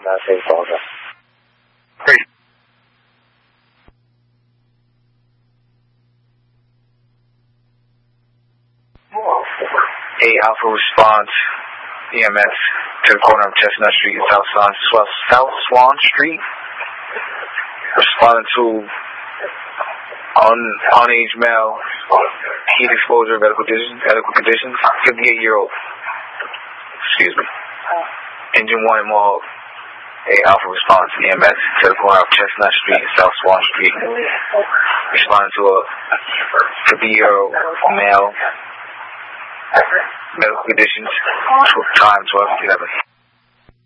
那可以保的。 Great. A Alpha response, EMS to the corner of Chestnut Street and South Swan Street. Responding to unaged male, heat exposure, medical conditions, 58-year-old. Excuse me. Engine 1 involved. A Alpha response, EMS to the corner of Chestnut Street and South Swan Street. Responding to a 50-year-old male, medical conditions, time 12:11.